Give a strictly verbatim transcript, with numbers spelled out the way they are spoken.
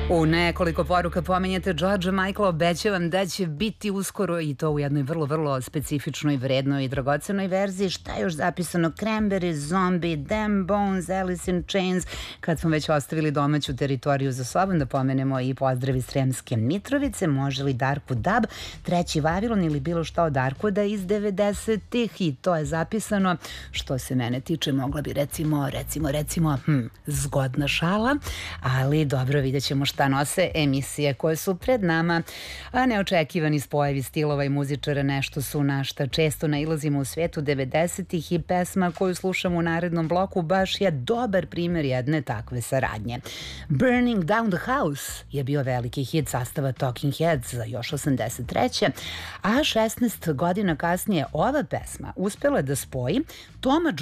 U nekoliko poruka pominjete George Michael, obećavam da će biti uskoro i to u jednoj vrlo, vrlo specifičnoj, vrednoj i dragocenoj verziji. Šta je još zapisano? Cranberry, Zombie, Them Bones, Alice in Chains. Kad smo već ostavili domaću teritoriju za sobom, da pomenemo i pozdravi Sremske Mitrovice. Može li Darku Dab, Treći Vavilon ili bilo šta od Darkuda iz devedesetih i to je zapisano. Što se mene tiče, mogla bi recimo, recimo, recimo, hm, zgodna šala, ali dobro, vidjet ćemo šta nose emisije koje su pred nama, a neočekivani spojevi stilova i muzičara nešto su na šta često nailazimo u svetu devedesetih i pesma koju slušamo u narednom bloku baš je dobar primjer jedne takve saradnje. Burning Down the House je bio veliki hit sastava Talking Heads za još osamdeset treće a šesnaest godina kasnije ova pesma uspela da spoji Toma